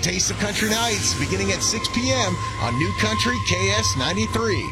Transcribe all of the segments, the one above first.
Taste of Country Nights, beginning at 6 p.m. on New Country KS93.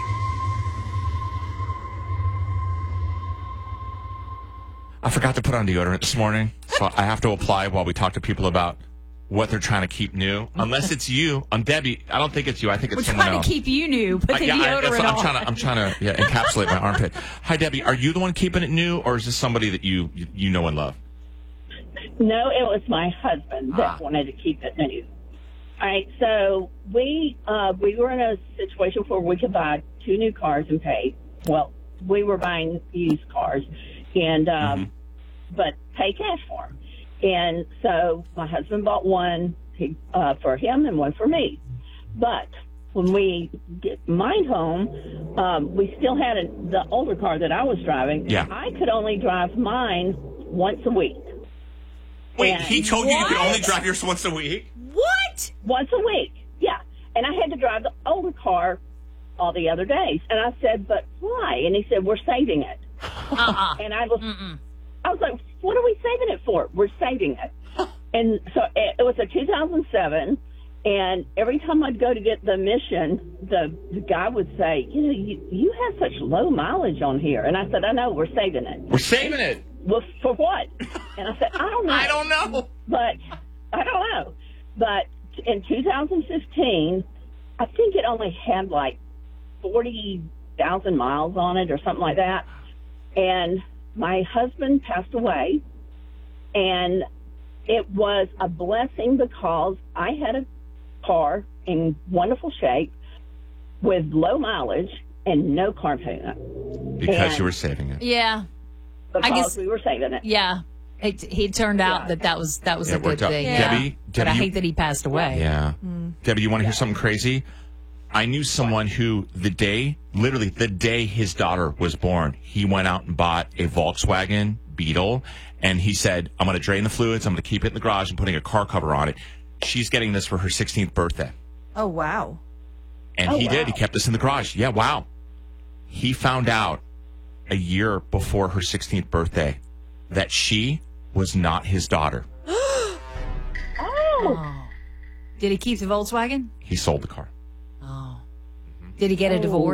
I forgot to put on deodorant this morning, so I have to apply while we talk to people about what they're trying to keep new. Unless it's you. I'm Debbie. I don't think it's you. I think it's someone else. We're trying to keep you new. Put the deodorant on. I'm trying to encapsulate my armpit. Hi, Debbie. Are you the one keeping it new, or is this somebody that you know and love? No, it was my husband that wanted to keep it new. All right, so we were in a situation where we could buy 2 new cars and pay. Well, we were buying used cars, and but pay cash for them. And so my husband bought one for him and one for me. But when we get mine home, we still had the older car that I was driving. Yeah. I could only drive mine once a week. Wait, and he told you could only drive yours once a week? What? Once a week, yeah. And I had to drive the older car all the other days. And I said, but why? And he said, we're saving it. And I was like, what are we saving it for? We're saving it. And so it was a 2007, and every time I'd go to get the emission, the guy would say, you have such low mileage on here. And I said, I know, we're saving it. We're saving it? Well, for what? And I said, I don't know. I don't know. But I don't know. But in 2015, I think it only had like 40,000 miles on it or something like that. And my husband passed away, and it was a blessing because I had a car in wonderful shape with low mileage and no car payment. Because you were saving it. Yeah. Because I guess we were saving it. Yeah. He turned out that was a good thing. Yeah. Yeah. But I hate that he passed away. Yeah. Debbie, you want to hear something crazy? I knew someone who literally the day his daughter was born, he went out and bought a Volkswagen Beetle, and he said, I'm going to drain the fluids, I'm going to keep it in the garage and putting a car cover on it. She's getting this for her 16th birthday. Oh, wow. And he did. He kept this in the garage. Yeah, wow. He found out a year before her 16th birthday that she was not his daughter. Oh. Did he keep the Volkswagen? He sold the car. Did he get a divorce?